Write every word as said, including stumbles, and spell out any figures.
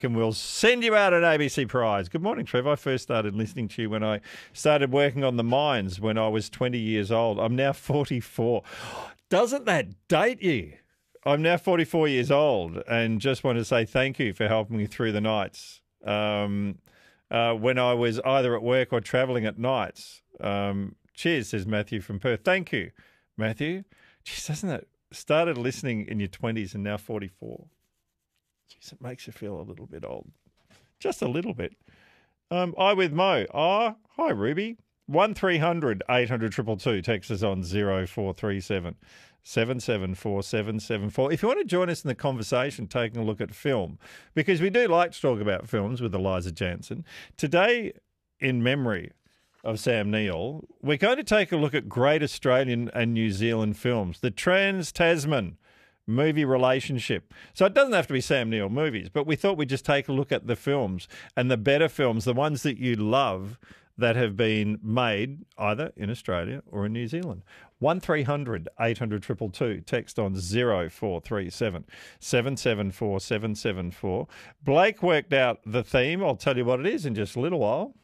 and we'll send you out an A B C prize. Good morning, Trev. I first started listening to you when I started working on the mines when I was twenty years old. I'm now forty-four. Doesn't that date you? I'm now forty-four years old and just want to say thank you for helping me through the nights um, uh, when I was either at work or travelling at nights. Um, cheers, says Matthew from Perth. Thank you, Matthew. Jeez, doesn't it? Started listening in your twenties and now forty-four. Jeez, it makes you feel a little bit old. Just a little bit. Um, I with Mo. Ah, oh, hi, Ruby. one three hundred eight hundred two two two. Text us on zero four three seven seven seven four seven seven four. If you want to join us in the conversation, taking a look at film, because we do like to talk about films with Eliza Jansen. Today, in memory of Sam Neill, we're going to take a look at great Australian and New Zealand films. The Trans-Tasman movie relationship. So it doesn't have to be Sam Neill movies, but we thought we'd just take a look at the films and the better films, the ones that you love that have been made either in Australia or in New Zealand. one three hundred eight hundred two two two. Text on zero four three seven seven seven four seven seven four. Blake worked out the theme. I'll tell you what it is in just a little while.